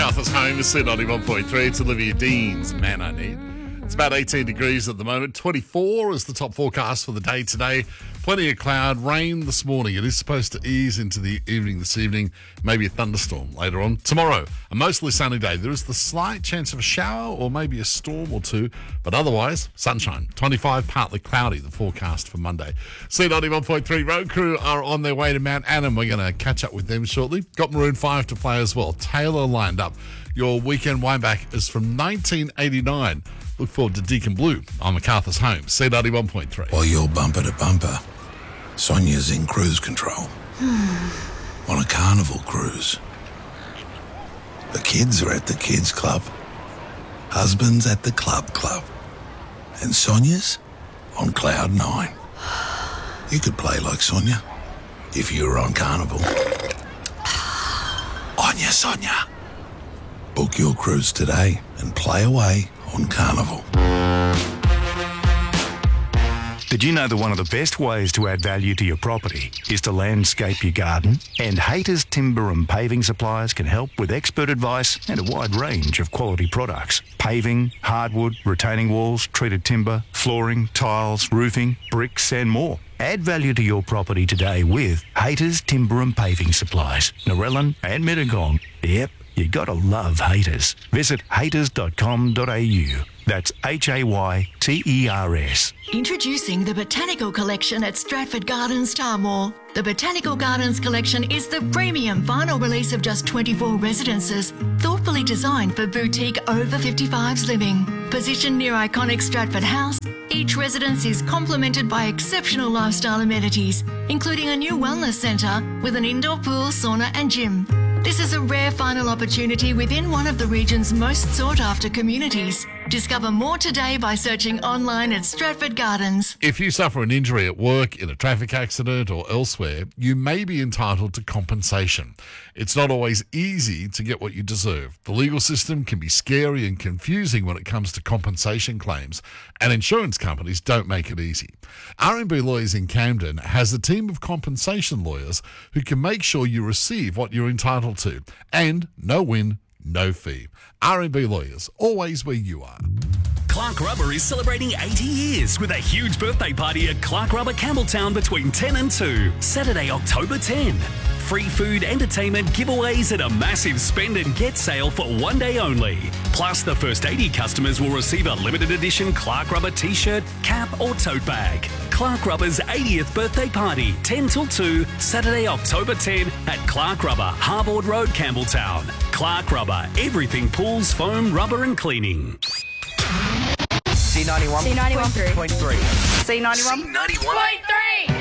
Macarthur's home is C91.3. It's Olivia Dean's Man I Need. It's about 18 degrees at the moment. 24 is the top forecast for the day today. Plenty of cloud, rain this morning. It is supposed to ease into the evening this evening. Maybe a thunderstorm later on. Tomorrow, a mostly sunny day. There is the slight chance of a shower or maybe a storm or two, but otherwise, sunshine. 25, partly cloudy, the forecast for Monday. C91.3 road crew are on their way to Mount Adam. We're going to catch up with them shortly. Got Maroon 5 to play as well. Taylor lined up. Your weekend wineback is from 1989. Look forward to Deacon Blue on Macarthur's home. C91.3. While you're bumper to bumper, Sonia's in cruise control. On a carnival cruise. The kids are at the kids club. Husband's at the club. And Sonia's on cloud 9. You could play like Sonia if you were on carnival. On ya, Sonia. Book your cruise today and play away on Carnival. Did you know that one of the best ways to add value to your property is to landscape your garden? And Haters Timber and Paving Supplies can help with expert advice and a wide range of quality products. Paving, hardwood, retaining walls, treated timber, flooring, tiles, roofing, bricks and more. Add value to your property today with Haters Timber and Paving Supplies, Narellan and Mittagong. Yep, you gotta love Haters. Visit haters.com.au. That's HAYTERS. Introducing the Botanical Collection at Stratford Gardens, Tarmore. The Botanical Gardens Collection is the premium vinyl release of just 24 residences, thoughtfully designed for boutique over 55s living. Positioned near iconic Stratford House, each residence is complemented by exceptional lifestyle amenities, including a new wellness centre with an indoor pool, sauna and gym. This is a rare final opportunity within one of the region's most sought-after communities. Discover more today by searching online at Stratford Gardens. If you suffer an injury at work, in a traffic accident or elsewhere, you may be entitled to compensation. It's not always easy to get what you deserve. The legal system can be scary and confusing when it comes to compensation claims, and insurance companies don't make it easy. R&B Lawyers in Camden has a team of compensation lawyers who can make sure you receive what you're entitled to, and no win, no fee. R&B Lawyers, always where you are. Clark Rubber is celebrating 80 years with a huge birthday party at Clark Rubber Campbelltown between 10 and 2, Saturday, October 10. Free food, entertainment, giveaways and a massive spend and get sale for one day only. Plus, the first 80 customers will receive a limited edition Clark Rubber t-shirt, cap or tote bag. Clark Rubber's 80th birthday party, 10 till 2, Saturday, October 10 at Clark Rubber, Harbord Road, Campbelltown. Clark Rubber, everything pools, foam, rubber and cleaning. C91.3. C91.3. C91.3.